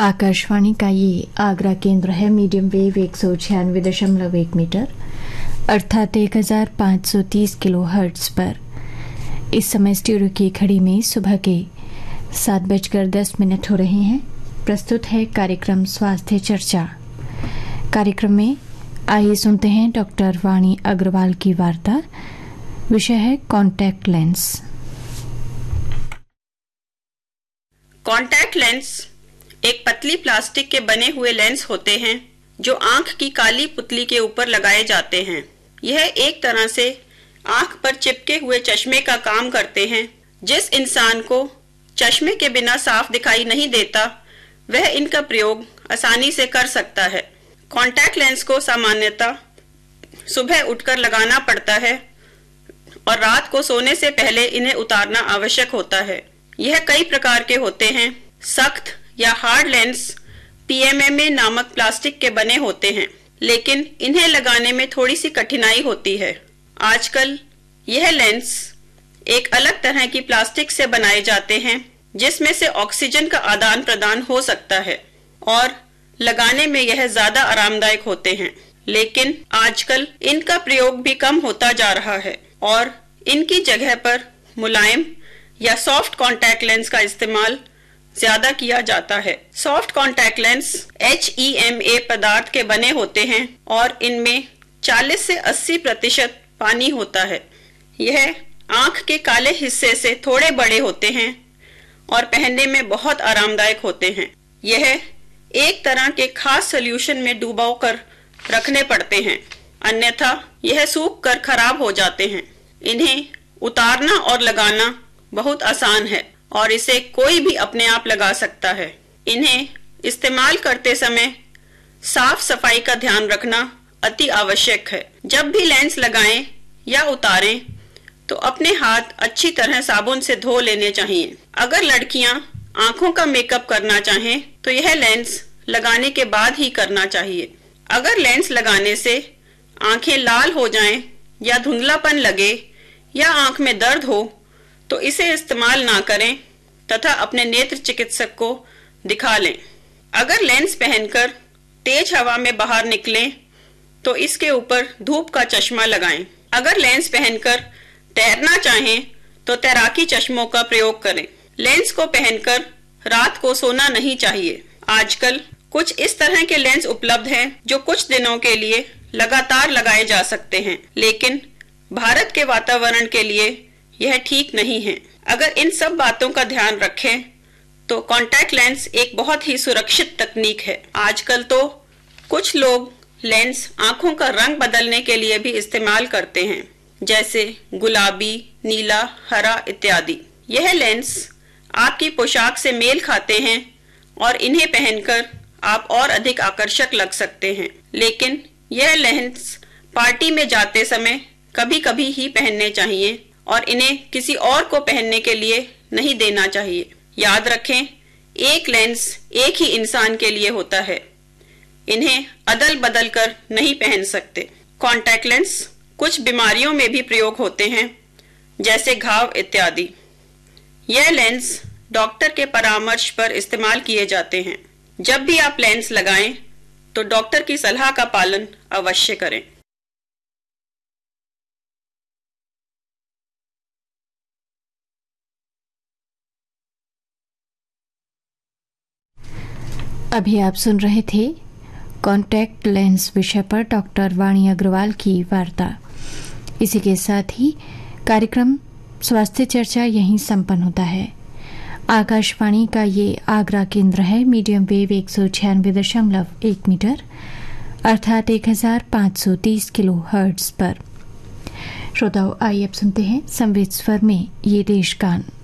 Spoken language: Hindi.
आकाशवाणी का ये आगरा केंद्र है। मीडियम वेव 196.1 मीटर अर्थात 1530 किलो हर्ट्ज पर। इस समय स्टूडियो की घड़ी में सुबह के 7:10 हो रहे हैं। प्रस्तुत है कार्यक्रम स्वास्थ्य चर्चा। कार्यक्रम में आइए सुनते हैं डॉक्टर वाणी अग्रवाल की वार्ता। विषय है कॉन्टैक्ट लेंस। कॉन्टैक्ट लेंस एक पतली प्लास्टिक के बने हुए लेंस होते हैं जो आंख की काली पुतली के ऊपर लगाए जाते हैं। यह एक तरह से आंख पर चिपके हुए चश्मे का काम करते हैं। जिस इंसान को चश्मे के बिना साफ दिखाई नहीं देता वह इनका प्रयोग आसानी से कर सकता है। कॉन्टैक्ट लेंस को सामान्यतः सुबह उठकर लगाना पड़ता है और रात को सोने से पहले इन्हें उतारना आवश्यक होता है। यह कई प्रकार के होते हैं। सख्त या हार्ड लेंस PMMA नामक प्लास्टिक के बने होते हैं, लेकिन इन्हें लगाने में थोड़ी सी कठिनाई होती है। आजकल यह लेंस एक अलग तरह की प्लास्टिक से बनाए जाते हैं जिसमें से ऑक्सीजन का आदान प्रदान हो सकता है और लगाने में यह ज्यादा आरामदायक होते हैं। लेकिन आजकल इनका प्रयोग भी कम होता जा रहा है और इनकी जगह पर मुलायम या सॉफ्ट कॉन्टैक्ट लेंस का इस्तेमाल ज्यादा किया जाता है। सॉफ्ट कॉन्टैक्ट लेंस HEMA पदार्थ के बने होते हैं और इनमें 40 से 80% पानी होता है। यह आंख के काले हिस्से से थोड़े बड़े होते हैं और पहनने में बहुत आरामदायक होते हैं। यह एक तरह के खास सॉल्यूशन में डुबो कर रखने पड़ते हैं, अन्यथा यह सूख कर खराब हो जाते हैं। इन्हें उतारना और लगाना बहुत आसान है और इसे कोई भी अपने आप लगा सकता है। इन्हें इस्तेमाल करते समय साफ सफाई का ध्यान रखना अति आवश्यक है। जब भी लेंस लगाएं या उतारें तो अपने हाथ अच्छी तरह साबुन से धो लेने चाहिए। अगर लड़कियां आंखों का मेकअप करना चाहें तो यह लेंस लगाने के बाद ही करना चाहिए। अगर लेंस लगाने से आंखें लाल हो जाएं या धुंधलापन लगे या आंख में दर्द हो तो इसे इस्तेमाल ना करें तथा अपने नेत्र चिकित्सक को दिखा लें। अगर लेंस पहनकर तेज हवा में बाहर निकलें तो इसके ऊपर धूप का चश्मा लगाएं। अगर लेंस पहनकर तैरना चाहें तो तैराकी चश्मों का प्रयोग करें। लेंस को पहनकर रात को सोना नहीं चाहिए। आजकल कुछ इस तरह के लेंस उपलब्ध हैं जो कुछ दिनों के लिए लगातार लगाए जा सकते हैं, लेकिन भारत के वातावरण के लिए यह ठीक नहीं है। अगर इन सब बातों का ध्यान रखें तो कॉन्टैक्ट लेंस एक बहुत ही सुरक्षित तकनीक है। आजकल तो कुछ लोग लेंस आंखों का रंग बदलने के लिए भी इस्तेमाल करते हैं, जैसे गुलाबी, नीला, हरा इत्यादि। यह लेंस आपकी पोशाक से मेल खाते हैं और इन्हें पहनकर आप और अधिक आकर्षक लग सकते हैं। लेकिन यह लेंस पार्टी में जाते समय कभी कभी ही पहनने चाहिए और इन्हें किसी और को पहनने के लिए नहीं देना चाहिए। याद रखें, एक लेंस एक ही इंसान के लिए होता है। इन्हें अदल बदल कर नहीं पहन सकते। कॉन्टैक्ट लेंस कुछ बीमारियों में भी प्रयोग होते हैं, जैसे घाव इत्यादि। यह लेंस डॉक्टर के परामर्श पर इस्तेमाल किए जाते हैं। जब भी आप लेंस लगाएं तो डॉक्टर की सलाह का पालन अवश्य करें। अभी आप सुन रहे थे कॉन्टैक्ट लेंस विषय पर डॉक्टर वाणी अग्रवाल की वार्ता। इसी के साथ ही कार्यक्रम स्वास्थ्य चर्चा यहीं संपन्न होता है। आकाशवाणी का ये आगरा केंद्र है। मीडियम वेव 196.1 मीटर अर्थात 1530 किलो हर्ट्ज पर। श्रोताओं, आइए अब सुनते हैं संवेद स्वर में ये देश गान।